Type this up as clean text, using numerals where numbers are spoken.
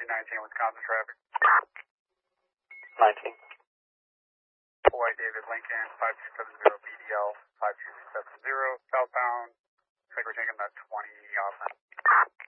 19 Wisconsin traffic. 19. Hawaii David Lincoln, 5270 BDL, 5270, southbound. Looks like we're taking the 20 off.